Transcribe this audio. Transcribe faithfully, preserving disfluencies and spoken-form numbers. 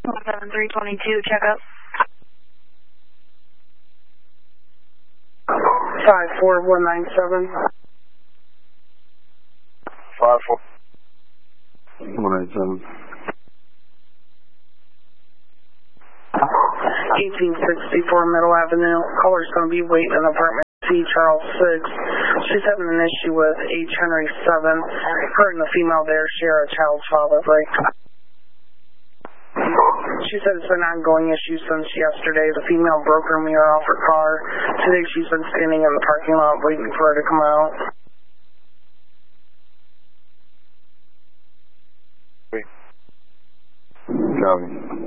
seven three two two, check up. five four one nine seven. five four one nine seven. eighteen sixty-four Middle Avenue. Caller's going to be waiting in apartment C, Charles six. She's having an issue with H. Henry seven. Her and the female there share a child's father break. She said it's been an ongoing issue since yesterday. The female broke her mirror off her car. Today she's been standing in the parking lot waiting for her to come out. Copy.